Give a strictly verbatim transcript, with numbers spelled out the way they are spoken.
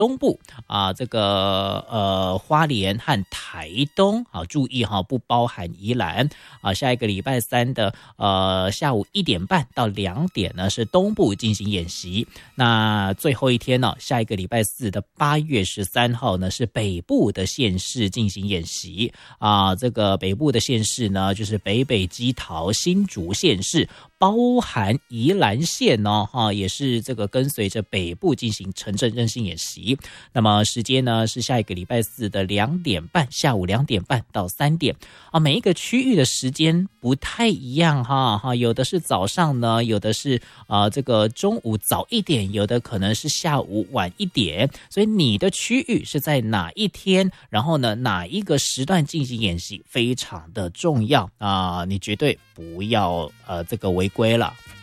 东部啊，这个呃花莲和台东啊，注意哈，不包含宜兰啊。下一个礼拜三的呃下午一点半到两点呢，是东部进行演习。那最后一天呢，下一个礼拜四的八月十三号呢，是北部的县市进行演习啊。这个北部的县市呢，就是北北基桃新竹县市。包含宜兰县呢、哦，也是这个跟随着北部进行城镇韧性演习。那么时间呢是下一个礼拜四的两点半，下午两点半到三点啊。每一个区域的时间不太一样哈哈，有的是早上呢，有的是啊、呃、这个中午早一点，有的可能是下午晚一点。所以你的区域是在哪一天，然后呢哪一个时段进行演习，非常的重要啊、呃，你绝对不要呃这个违规了。